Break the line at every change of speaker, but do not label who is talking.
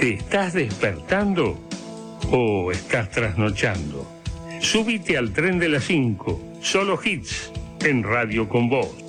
¿Te estás despertando o estás trasnochando? Súbite al tren de las 5, solo hits en Radio con Vos.